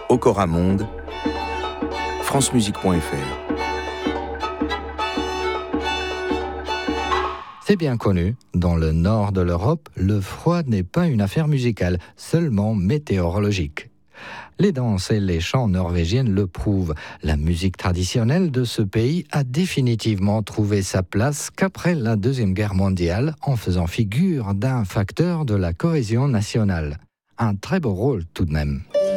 Ocoramonde, francemusique.fr. C'est bien connu, dans le nord de l'Europe, le froid n'est pas une affaire musicale, seulement météorologique. Les danses et les chants norvégiennes le prouvent. La musique traditionnelle de ce pays a définitivement trouvé sa place qu'après la Deuxième Guerre mondiale, en faisant figure d'un facteur de la cohésion nationale. Un très beau rôle tout de même.